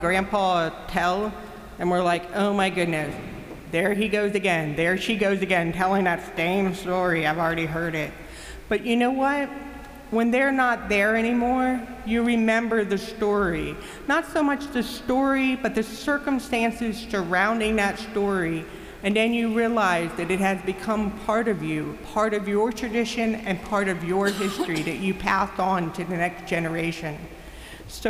grandpa tell, and we're like, oh my goodness, there he goes again, there she goes again, telling that same story, I've already heard it. But you know what? When they're not there anymore, you remember the story. Not so much the story, but the circumstances surrounding that story. And then you realize that it has become part of you, part of your tradition and part of your history that you pass on to the next generation.